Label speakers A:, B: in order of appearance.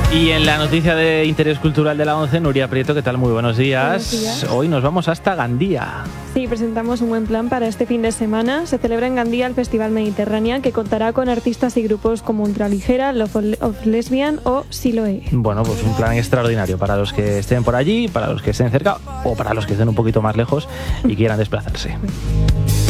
A: Y en la noticia de interés cultural de la ONCE, Nuria Prieto, ¿qué tal? Muy buenos días.
B: Buenos días.
A: Hoy nos vamos hasta Gandía.
B: Sí, presentamos un buen plan para este fin de semana. Se celebra en Gandía el Festival Mediterránea, que contará con artistas y grupos como Ultraligera, Love of Lesbian o Siloé.
A: Bueno, pues un plan extraordinario para los que estén por allí, para los que estén cerca o para los que estén un poquito más lejos y quieran desplazarse.